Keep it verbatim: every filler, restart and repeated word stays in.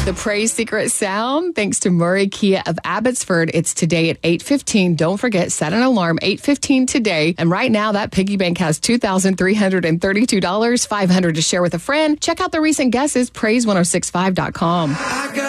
The Praise Secret Sound, thanks to Murray Kia of Abbotsford. It's today at eight fifteen. Don't forget, set an alarm, eight fifteen today. And right now, that piggy bank has two thousand three hundred thirty-two dollars, five hundred dollars to share with a friend. Check out the recent guesses, praise ten sixty-five dot com.